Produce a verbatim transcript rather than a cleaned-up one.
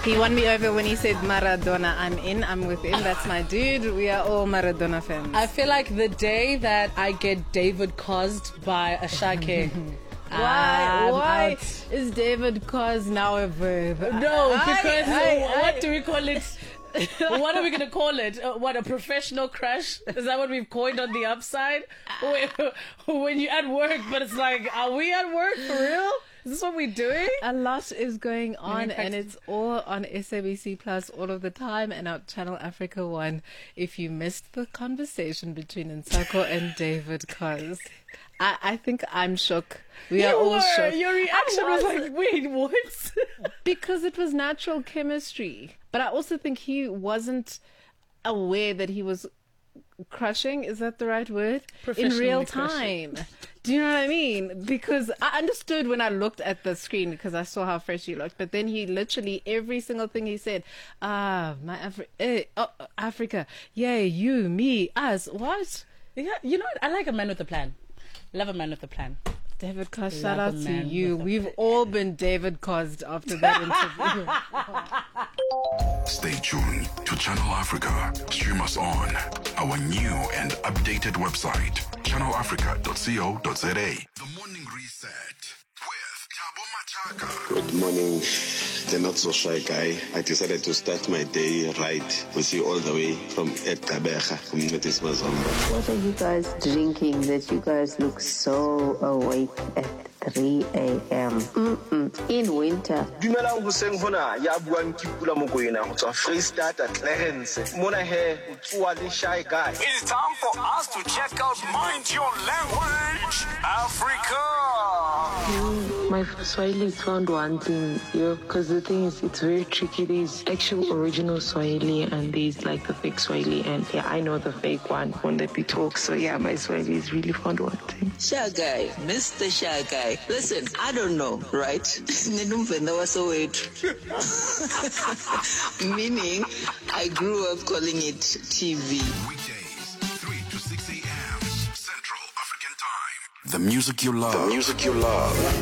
He won me over when he said Maradona. I'm in, I'm with him. That's my dude. We are all Maradona fans. I feel like the day that I get David caused by a Shake. Why? I'm Why out. is David cause now a verb? No, because I- uh, I- what do we call it? What are we going to call it? Uh, what, a professional crush? Is that what we've coined on the upside? When, when you're at work, but it's like, are we at work for real? Is this what we're doing? A lot is going on, fact- and it's all on S A B C Plus all of the time and on Channel Africa One. If you missed the conversation between Nsako and David Cos, I, I think I'm shook. We You are all were. shook. Your reaction I was like, wait, what? because it was natural chemistry. But I also think he wasn't aware that he was crushing. Is that the right word? In Professionally real crushing. time. Do you know what I mean? Because I understood when I looked at the screen because I saw how fresh he looked. But then he literally, every single thing he said, ah, my Afri- eh, oh, Africa, yay, you, me, us. What? Yeah, you know what? I like a man with a plan. Love a man with a plan. David Cos, shout out Love a to man you. with a We've plan. all been David Cosed after that interview. Stay tuned to Channel Africa. Stream us on our new and updated website, channel africa dot co dot za. The Morning Reset with Thabo Machaka. Good morning, the not so shy guy. I decided to start my day right with you all the way from Etabeja, Community Mazomba. What are you guys drinking that you guys look so awake at three a.m.? Mm-mm. In winter. Dumelang hoseng hona ya buang ke Pula Mokoena go tswa Freestata Clarence mona he o tswa le Shy Guy. It's time for us to check out Mind Your Language Africa. My Swahili found one thing, yeah, because the thing is, it's very tricky. There's actual original Swahili and there's like the fake Swahili, and yeah, I know the fake one when they be talk. So yeah, my Swahili is really found one thing. Shy Guy, Mister Shy Guy. Listen, I don't know, right? Ninumvenda wasowetu. Meaning, I grew up calling it T V. Weekdays, three to six a.m. Central African Time. The music you love. The music you love.